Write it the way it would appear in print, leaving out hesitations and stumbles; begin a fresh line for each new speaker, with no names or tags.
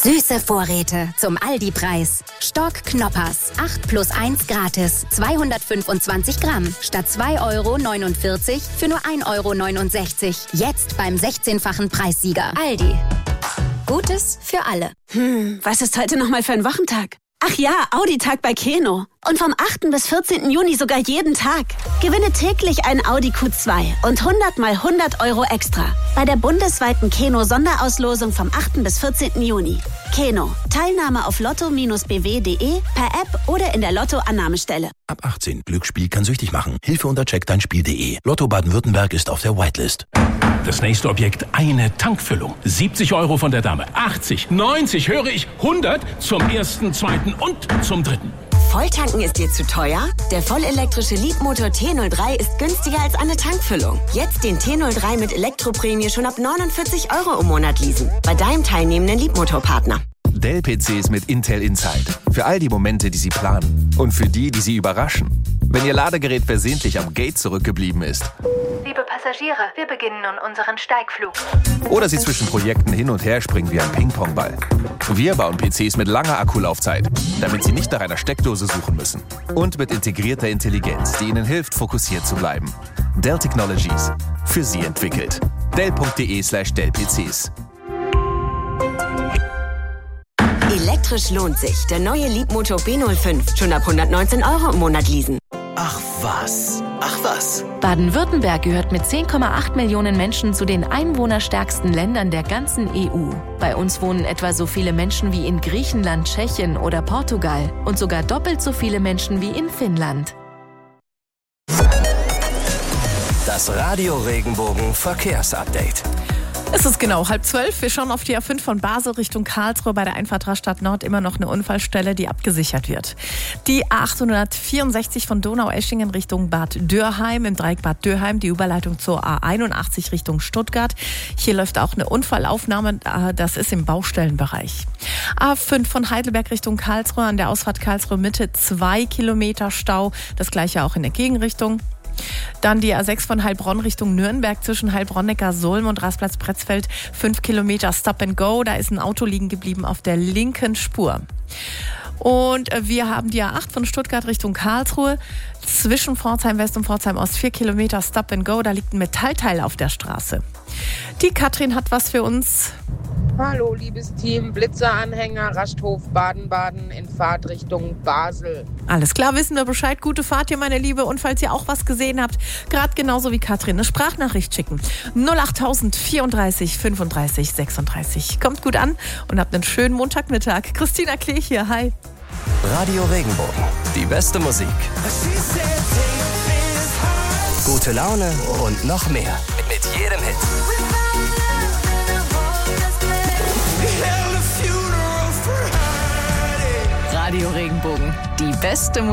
Süße Vorräte zum Aldi-Preis. Stock Knoppers, 8 plus 1 gratis, 225 Gramm, statt 2,49 € für nur 1,69 €. Jetzt beim 16-fachen Preissieger. Aldi. Gutes für alle.
Was ist heute nochmal für ein Wochentag? Ach ja, Audi-Tag bei Keno. Und vom 8. bis 14. Juni sogar jeden Tag. Gewinne täglich ein Audi Q2 und 100 mal 100 € extra. Bei der bundesweiten Keno-Sonderauslosung vom 8. bis 14. Juni. Keno. Teilnahme auf lotto-bw.de, per App oder in der Lotto-Annahmestelle.
Ab 18. Glücksspiel kann süchtig machen. Hilfe unter checkdeinspiel.de. Lotto Baden-Württemberg ist auf der Whitelist.
Das nächste Objekt, eine Tankfüllung. 70 € von der Dame. 80, 90, höre ich, 100 zum ersten, zweiten und zum dritten.
Volltanken ist dir zu teuer? Der vollelektrische Leapmotor T03 ist günstiger als eine Tankfüllung. Jetzt den T03 mit Elektroprämie schon ab 49 € im Monat leasen. Bei deinem teilnehmenden Leapmotor-Partner.
Dell-PCs mit Intel Inside. Für all die Momente, die Sie planen. Und für die, die Sie überraschen. Wenn Ihr Ladegerät versehentlich am Gate zurückgeblieben ist.
Liebe Passagiere, wir beginnen nun unseren Steigflug.
Oder Sie zwischen Projekten hin und her springen wie ein Ping-Pong-Ball. Wir bauen PCs mit langer Akkulaufzeit, damit Sie nicht nach einer Steckdose suchen müssen. Und mit integrierter Intelligenz, die Ihnen hilft, fokussiert zu bleiben. Dell Technologies. Für Sie entwickelt. Dell.de/Dell-PCs.
Elektrisch lohnt sich. Der neue Leapmotor B05. Schon ab 119 € im Monat leasen.
Ach was. Ach was.
Baden-Württemberg gehört mit 10,8 Millionen Menschen zu den einwohnerstärksten Ländern der ganzen EU. Bei uns wohnen etwa so viele Menschen wie in Griechenland, Tschechien oder Portugal und sogar doppelt so viele Menschen wie in Finnland.
Das Radio Regenbogen Verkehrsupdate.
Es ist genau 11:30. Wir schauen auf die A5 von Basel Richtung Karlsruhe. Bei der Einfahrt Rastatt Nord immer noch eine Unfallstelle, die abgesichert wird. Die A864 von Donaueschingen Richtung Bad Dürheim, im Dreieck Bad Dürheim, die Überleitung zur A81 Richtung Stuttgart. Hier läuft auch eine Unfallaufnahme, das ist im Baustellenbereich. A5 von Heidelberg Richtung Karlsruhe, an der Ausfahrt Karlsruhe Mitte 2 Kilometer Stau, das gleiche auch in der Gegenrichtung. Dann die A6 von Heilbronn Richtung Nürnberg zwischen Heilbronn-Neckarsulm und Rastplatz-Pretzfeld 5 Kilometer Stop and Go. Da ist ein Auto liegen geblieben auf der linken Spur. Und wir haben die A8 von Stuttgart Richtung Karlsruhe zwischen Pforzheim West und Pforzheim Ost 4 Kilometer Stop and Go. Da liegt ein Metallteil auf der Straße. Die Katrin hat was für uns.
Hallo, liebes Team, Blitzeranhänger, Rasthof, Baden-Baden in Fahrtrichtung Basel.
Alles klar, wissen wir Bescheid. Gute Fahrt hier, meine Liebe. Und falls ihr auch was gesehen habt, gerade genauso wie Katrin, eine Sprachnachricht schicken. 08000 34 35 36. Kommt gut an und habt einen schönen Montagmittag. Christina Klee hier, hi.
Radio Regenbogen. Die beste Musik. Gute Laune und noch mehr. Mit jedem Hit.
Radio Regenbogen, die beste Musik.